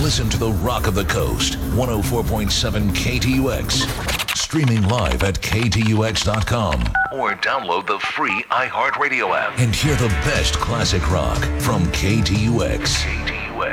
Listen to the Rock of the Coast, 104.7 KTUX. Streaming live at ktux.com. Or download the free iHeartRadio app. And hear the best classic rock from KTUX. KTUX.